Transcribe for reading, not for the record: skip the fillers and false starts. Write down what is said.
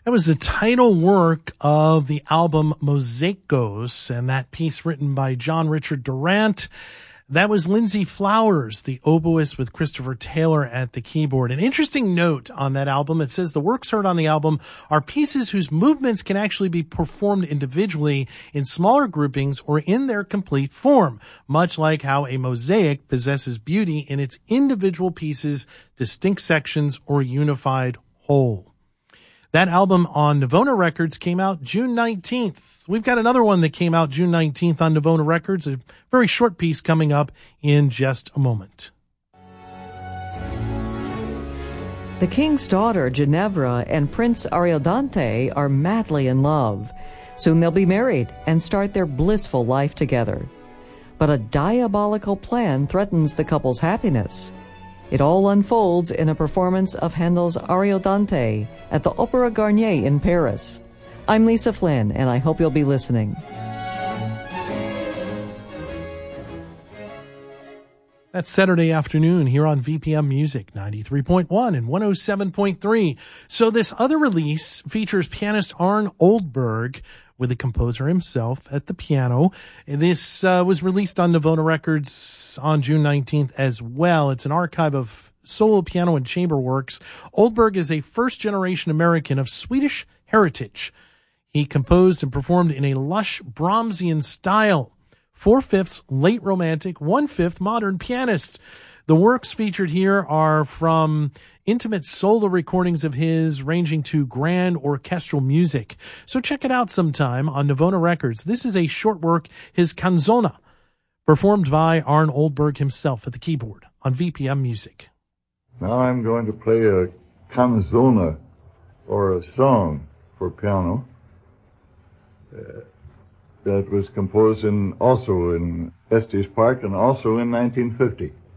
That was the title work of the album Mosaicos, and that piece written by John Richard Durant. That was Lindsay Flowers, the oboist, with Christopher Taylor at the keyboard. An interesting note on that album, it says the works heard on the album are pieces whose movements can actually be performed individually in smaller groupings or in their complete form, much like how a mosaic possesses beauty in its individual pieces, distinct sections, or unified whole. That album on Navona Records came out June 19th. We've got another one that came out June 19th on Navona Records, a very short piece coming up in just a moment. The king's daughter, Ginevra, and Prince Ariodante are madly in love. Soon they'll be married and start their blissful life together. But a diabolical plan threatens the couple's happiness. It all unfolds in a performance of Handel's Ariodante at the Opéra Garnier in Paris. I'm Lisa Flynn, and I hope you'll be listening. That's Saturday afternoon here on VPM Music 93.1 and 107.3. So this other release features pianist Arne Oldberg with the composer himself at the piano. And this was released on Navona Records on June 19th as well. It's an archive of solo piano and chamber works. Oldberg is a first-generation American of Swedish heritage. He composed and performed in a lush Brahmsian style. 4/5 late romantic, 1/5 modern pianist. The works featured here are from intimate solo recordings of his ranging to grand orchestral music. So check it out sometime on Navona Records. This is a short work, his Canzona, performed by Arne Oldberg himself at the keyboard on VPM Music. Now I'm going to play a canzona, or a song for piano, that was composed also in Estes Park and also in 1950.